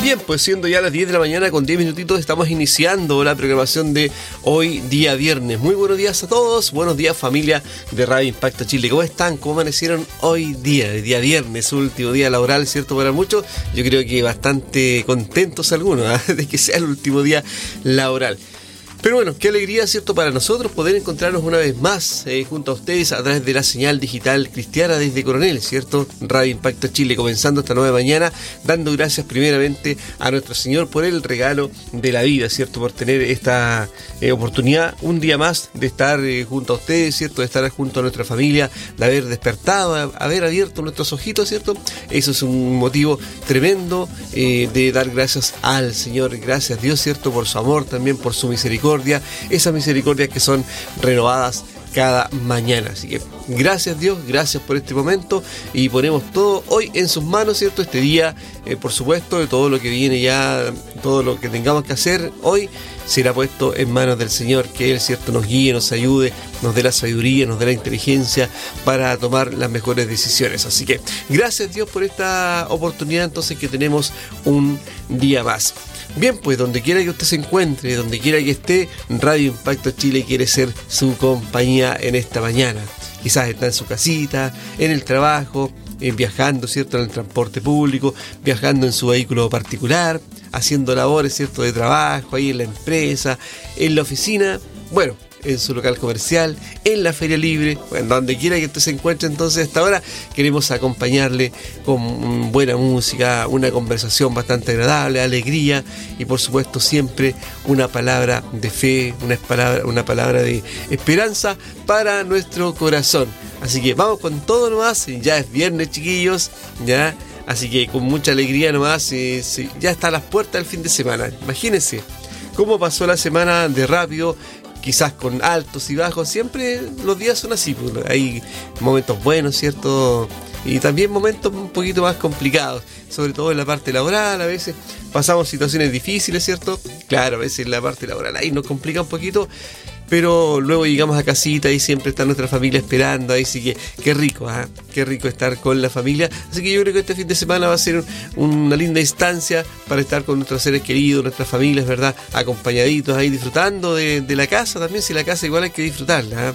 Bien, pues siendo ya las 10 de la mañana con 10 minutitos, estamos iniciando la programación de hoy día viernes. Muy buenos días a todos, buenos días familia de Radio Impacto Chile. ¿Cómo están? ¿Cómo amanecieron hoy día? El día viernes, último día laboral, ¿cierto? Para muchos, yo creo que bastante contentos algunos, ¿eh? De que sea el último día laboral. Pero bueno, qué alegría, ¿cierto?, para nosotros poder encontrarnos una vez más junto a ustedes a través de la señal digital cristiana desde Coronel, ¿cierto? Radio Impacto Chile, comenzando esta nueva mañana, dando gracias primeramente a nuestro Señor por el regalo de la vida, ¿cierto?, por tener esta oportunidad un día más de estar junto a ustedes, ¿cierto?, de estar junto a nuestra familia, de haber despertado, haber abierto nuestros ojitos, ¿cierto? Eso es un motivo tremendo de dar gracias al Señor, gracias a Dios, ¿cierto?, por su amor, también por su misericordia, esas misericordias que son renovadas cada mañana. Así que gracias Dios, gracias por este momento y ponemos todo hoy en sus manos, ¿cierto? Este día, por supuesto, de todo lo que viene ya, todo lo que tengamos que hacer hoy será puesto en manos del Señor, que Él, ¿cierto?, nos guíe, nos ayude, nos dé la sabiduría, nos dé la inteligencia para tomar las mejores decisiones. Así que gracias Dios por esta oportunidad entonces que tenemos un día más. Bien, pues donde quiera que usted se encuentre, donde quiera que esté, Radio Impacto Chile quiere ser su compañía en esta mañana. Quizás está en su casita, en el trabajo, viajando, ¿cierto?, en el transporte público, viajando en su vehículo particular, haciendo labores, ¿cierto?, de trabajo, ahí en la empresa, en la oficina, bueno, en su local comercial, en la feria libre, bueno, donde quiera que usted se encuentre. Entonces, hasta ahora queremos acompañarle con buena música, una conversación bastante agradable, alegría y por supuesto siempre una palabra de fe, una palabra de esperanza para nuestro corazón. Así que vamos con todo nomás, ya es viernes, chiquillos, ya, así que con mucha alegría nomás, ya está a las puertas del fin de semana. Imagínense cómo pasó la semana de rápido, quizás con altos y bajos, siempre los días son así, pues, hay momentos buenos, ¿cierto? Y también momentos un poquito más complicados, sobre todo en la parte laboral, a veces pasamos situaciones difíciles, ¿cierto? Claro, a veces en la parte laboral ahí nos complica un poquito, pero luego llegamos a casita y siempre está nuestra familia esperando, ahí sí que qué rico, ¿eh? Qué rico estar con la familia. Así que yo creo que este fin de semana va a ser una linda instancia para estar con nuestros seres queridos, nuestras familias, ¿verdad? Acompañaditos ahí, disfrutando de la casa también, si la casa igual hay que disfrutarla, ¿eh?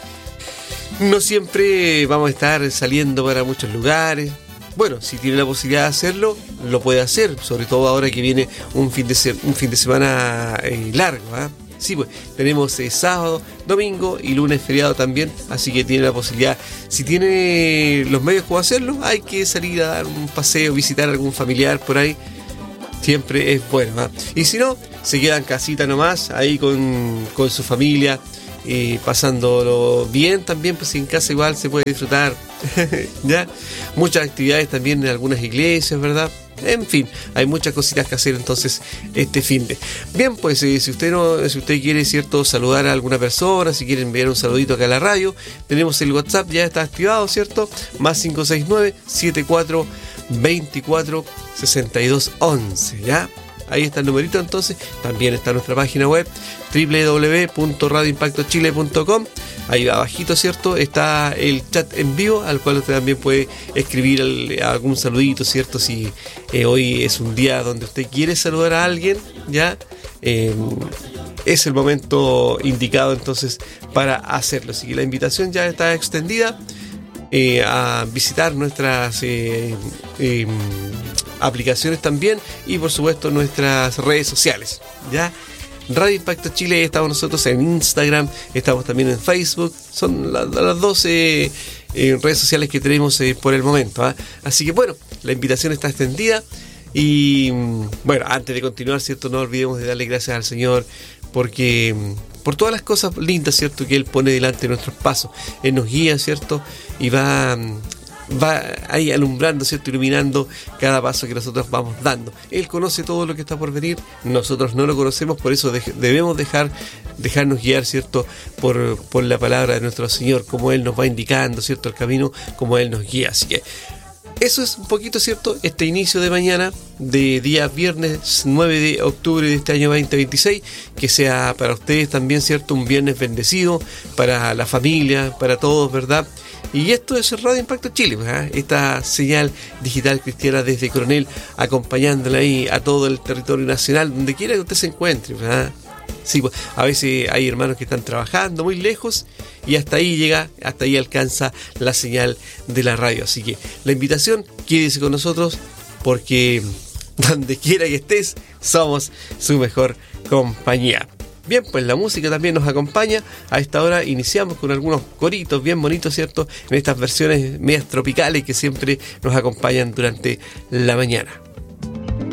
No siempre vamos a estar saliendo para muchos lugares. Bueno, si tiene la posibilidad de hacerlo, lo puede hacer, sobre todo ahora que viene un fin de semana largo, ¿eh? Sí, pues tenemos sábado, domingo y lunes feriado también, así que tiene la posibilidad, si tiene los medios para hacerlo, hay que salir a dar un paseo, visitar a algún familiar por ahí, siempre es bueno, ¿eh? Y si no, se queda en casita nomás, ahí con su familia, pasándolo bien también, pues en casa igual se puede disfrutar, ¿ya? Muchas actividades también en algunas iglesias, ¿verdad? En fin, hay muchas cositas que hacer entonces este fin de. Bien, pues si usted quiere, ¿cierto?, saludar a alguna persona, si quiere enviar un saludito acá a la radio, tenemos el WhatsApp, ya está activado, ¿cierto? Más 569-7424-6211, ¿ya? Ahí está el numerito entonces. También está nuestra página web www.radioimpactochile.com. Ahí abajito, ¿cierto?, está el chat en vivo al cual usted también puede escribir algún saludito, ¿cierto? Si hoy es un día donde usted quiere saludar a alguien, ya es el momento indicado entonces para hacerlo. Así que la invitación ya está extendida a visitar nuestras aplicaciones también y por supuesto nuestras redes sociales, ¿ya? Radio Impacto Chile, estamos nosotros en Instagram, estamos también en Facebook, son las 12 redes sociales que tenemos por el momento, ¿eh? Así que bueno, la invitación está extendida y bueno, antes de continuar, ¿cierto?, no olvidemos de darle gracias al Señor porque por todas las cosas lindas, ¿cierto?, que Él pone delante de nuestros pasos. Él nos guía, ¿cierto?, y va ahí alumbrando, ¿cierto?, iluminando cada paso que nosotros vamos dando. Él conoce todo lo que está por venir, nosotros no lo conocemos, por eso debemos dejarnos guiar, ¿cierto?, por la palabra de nuestro Señor, como Él nos va indicando, ¿cierto?, el camino, como Él nos guía. Así que eso es un poquito, ¿cierto?, este inicio de mañana, de día viernes 9 de octubre de este año 2026, que sea para ustedes también, ¿cierto?, un viernes bendecido, para la familia, para todos, ¿verdad?, Y esto es Radio Impacto Chile, esta señal digital cristiana desde Coronel, acompañándola ahí a todo el territorio nacional, donde quiera que usted se encuentre. Sí, pues, a veces hay hermanos que están trabajando muy lejos y hasta ahí llega, hasta ahí alcanza la señal de la radio. Así que la invitación, quédese con nosotros porque donde quiera que estés, somos su mejor compañía. Bien, pues la música también nos acompaña. A esta hora iniciamos con algunos coritos bien bonitos, ¿cierto? En estas versiones medias tropicales que siempre nos acompañan durante la mañana.